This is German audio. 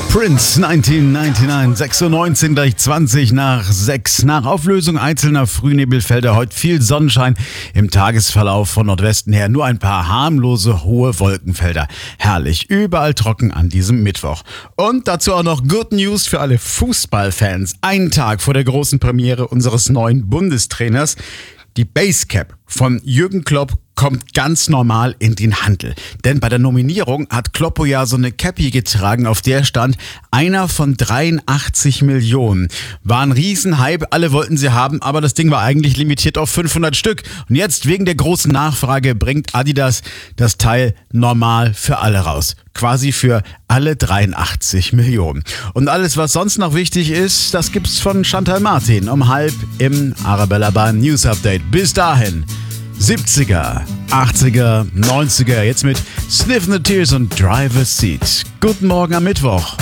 Prince 1999, 6:19 gleich 20 nach 6. Nach Auflösung einzelner Frühnebelfelder heute viel Sonnenschein. Im Tagesverlauf von Nordwesten her nur ein paar harmlose, hohe Wolkenfelder. Herrlich, überall trocken an diesem Mittwoch. Und dazu auch noch Good News für alle Fußballfans. Einen Tag vor der großen Premiere unseres neuen Bundestrainers. Die Basecap von Jürgen Klopp kommt ganz normal in den Handel. Denn bei der Nominierung hat Kloppo ja so eine Cappy getragen, auf der stand einer von 83 Millionen. War ein Riesenhype, alle wollten sie haben, aber das Ding war eigentlich limitiert auf 500 Stück. Und jetzt wegen der großen Nachfrage bringt Adidas das Teil normal für alle raus. Quasi für alle 83 Millionen. Und alles, was sonst noch wichtig ist, das gibt's von Chantal Martin um 12 im Arabella Bahn News Update. Bis dahin 70er, 80er, 90er, jetzt mit Sniffin' the Tears und Driver's Seat. Guten Morgen am Mittwoch.